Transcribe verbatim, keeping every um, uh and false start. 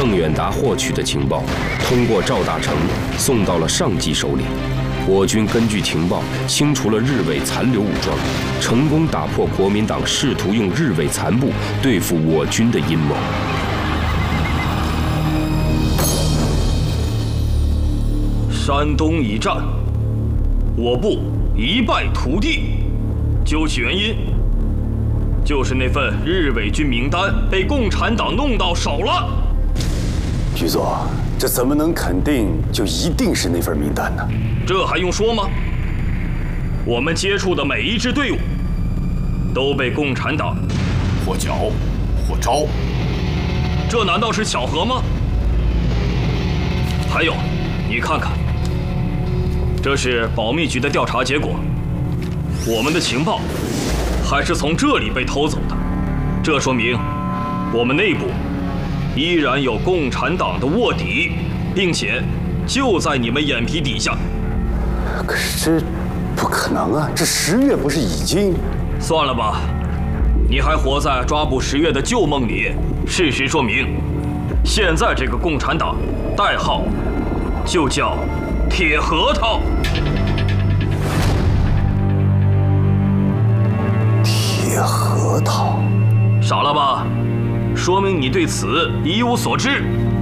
邓远达获取的情报，通过赵大成送到了上级手里。我军根据情报清除了日伪残留武装，成功打破国民党试图用日伪残部对付我军的阴谋。 山东一战，我部一败涂地。究其原因，就是那份日伪军名单被共产党弄到手了。 局座，这怎么能肯定就一定是那份名单呢？ 这还用说吗？我们接触的每一支队伍都被共产党或剿或招， 这难道是巧合吗？还有，你看看，这是保密局的调查结果，我们的情报还是从这里被偷走的，这说明我们内部依然有共产党的卧底，并且就在你们眼皮底下。 可是这不可能啊！这十月不是已经…… 算了吧，你还活在抓捕十月的旧梦里。事实说明，现在这个共产党代号就叫铁核桃。 铁核桃， 傻了吧？说明你对此一无所知。